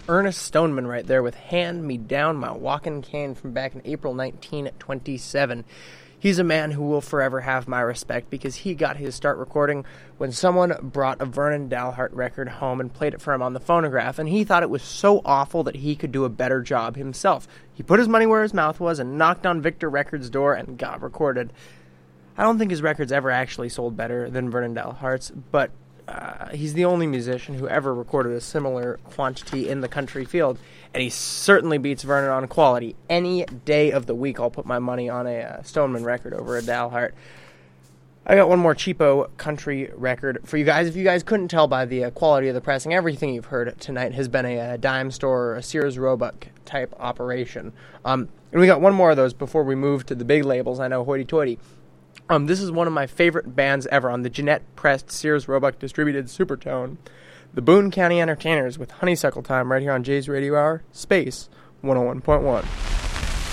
Ernest Stoneman right there with Hand Me Down My Walkin' Cane from back in April 1927. He's a man who will forever have my respect because he got his start recording when someone brought a Vernon Dalhart record home and played it for him on the phonograph, and he thought it was so awful that he could do a better job himself. He put his money where his mouth was and knocked on Victor Records' door and got recorded. I don't think his records ever actually sold better than Vernon Dalhart's, but he's the only musician who ever recorded a similar quantity in the country field, and he certainly beats Vernon on quality. Any day of the week, I'll put my money on a Stoneman record over a Dalhart. I got one more cheapo country record for you guys. If you guys couldn't tell by the quality of the pressing, everything you've heard tonight has been a dime store or a Sears Roebuck type operation. And we got one more of those before we move to the big labels. I know, hoity-toity. This is one of my favorite bands ever on the Jeanette pressed Sears Roebuck distributed Supertone. The Boone County Entertainers with Honeysuckle Time right here on Jay's Radio Hour, Space 101.1.